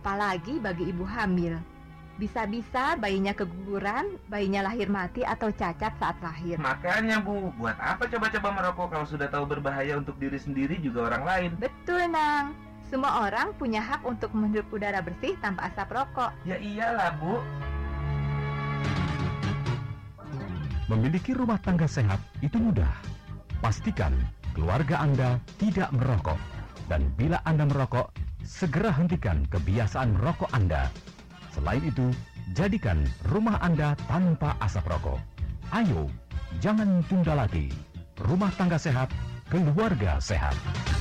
apalagi bagi ibu hamil. Bisa-bisa bayinya keguguran, bayinya lahir mati atau cacat saat lahir. Makanya Bu, buat apa coba-coba merokok kalau sudah tahu berbahaya untuk diri sendiri juga orang lain? Betul, Nang. Semua orang punya hak untuk menghirup udara bersih tanpa asap rokok. Ya iyalah Bu. Memiliki rumah tangga sehat itu mudah. Pastikan keluarga Anda tidak merokok. Dan bila Anda merokok, segera hentikan kebiasaan merokok Anda. Selain itu, jadikan rumah Anda tanpa asap rokok. Ayo, jangan tunda lagi. Rumah tangga sehat, keluarga sehat.